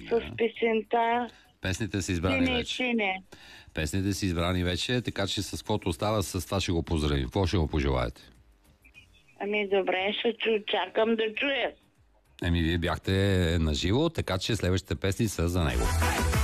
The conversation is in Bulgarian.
с песента Песните са избрани Сине, вече. сине. Песните са избрани вече, така че с каквото остава, с това ще го поздравим. Какво ще му пожелаете? Ами добре, чакам да чуя. Вие бяхте наживо, така че следващите песни са за него.